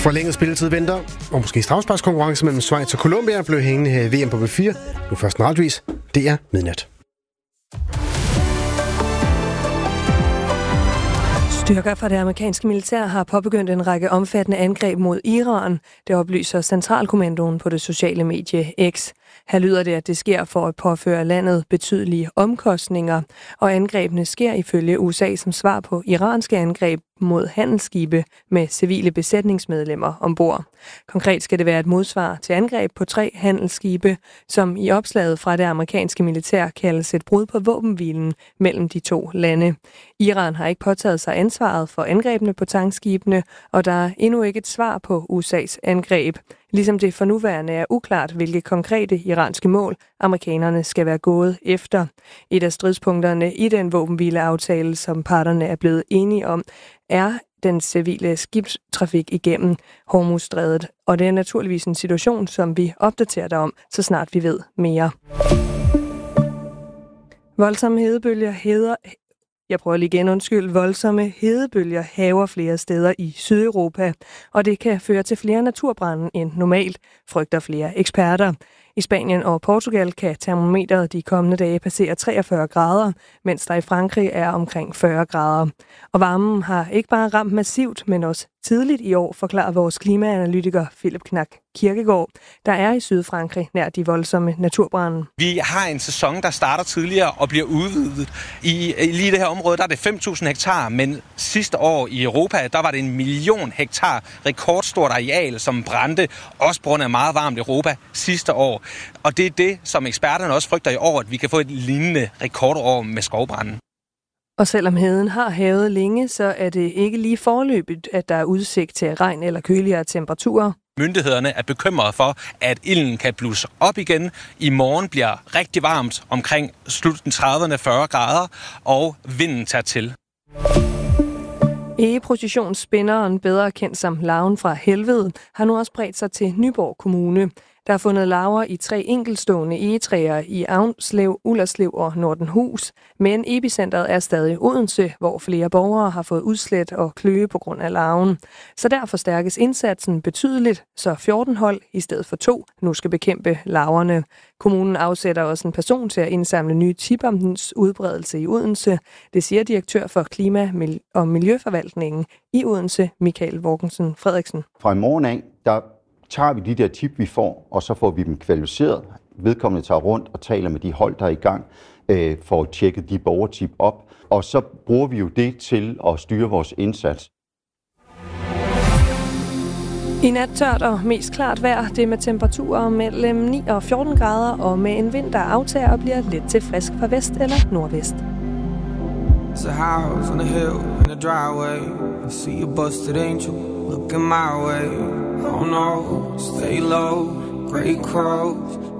Forlænget spilletid venter, og måske straffesparkskonkurrence mellem Schweiz og Colombia blev hængende her i VM på B4. Nu først en radiovis. Det er midnat. Styrker fra det amerikanske militær har påbegyndt en række omfattende angreb mod Iran. Det oplyser Centralkommandoen på det sociale medie X. Her lyder det, at det sker for at påføre landet betydelige omkostninger, og angrebene sker ifølge USA som svar på iranske angreb mod handelsskibe med civile besætningsmedlemmer ombord. Konkret skal det være et modsvar til angreb på 3 handelsskibe, som i opslaget fra det amerikanske militær kaldes et brud på våbenhvilen mellem de 2 lande. Iran har ikke påtaget sig ansvaret for angrebene på tankskibene, og der er endnu ikke et svar på USA's angreb. Ligesom det for nuværende er uklart, hvilke konkrete iranske mål amerikanerne skal være gået efter. Et af stridspunkterne i den våbenhvileaftale, som parterne er blevet enige om, er den civile skibstrafik igennem Hormuzstrædet. Og det er naturligvis en situation, som vi opdaterer dig om, så snart vi ved mere. Voldsomme hedebølger hærger flere steder i Sydeuropa, og det kan føre til flere naturbrande end normalt, frygter flere eksperter. I Spanien og Portugal kan termometeret de kommende dage passere 43 grader, mens der i Frankrig er omkring 40 grader. Og varmen har ikke bare ramt massivt, men også tidligt i år, forklarer vores klimaanalytiker Philip Knack Kirkegaard, der er i Sydfrankrig nær de voldsomme naturbrande. Vi har en sæson, der starter tidligere og bliver udvidet. I lige det her område, der er det 5.000 hektar, men sidste år i Europa, der var det 1 million hektar, rekordstort areal, som brændte, også på grund af meget varmt Europa sidste år. Og det er det, som eksperterne også frygter i år, at vi kan få et lignende rekordår med skovbranden. Og selvom heden har hærget længe, så er det ikke lige foreløbigt, at der er udsigt til regn eller køligere temperaturer. Myndighederne er bekymrede for, at ilden kan blusse op igen. I morgen bliver rigtig varmt, omkring slutningen 30'erne 40 grader, og vinden tager til. Egeprocessionsspinderen, bedre kendt som larven fra helvede, har nu også bredt sig til Nyborg Kommune. Der er fundet larver i 3 enkeltstående egetræer i Avnslev, Ullerslev og Nordenhus, men epicentret er stadig Odense, hvor flere borgere har fået udslæt og kløe på grund af larven. Så der forstærkes indsatsen betydeligt, så 14 hold i stedet for 2 nu skal bekæmpe larverne. Kommunen afsætter også en person til at indsamle nye tip om dens udbredelse i Odense. Det siger direktør for Klima- og Miljøforvaltningen i Odense, Michael Vorkensen Frederiksen. Fra i morgen af, der tager vi de der tip, vi får, og så får vi dem kvalificeret. Vedkommende tager rundt og taler med de hold, der er i gang, for at tjekke de borgertip op. Og så bruger vi jo det til at styre vores indsats. I nat tørt og mest klart vejr, det med temperaturer mellem 9 og 14 grader, og med en vind, der aftager og bliver lidt til frisk fra vest eller nordvest. It's a house on a hill in a driveway. I see a busted angel looking my way. Oh no, stay low, great crows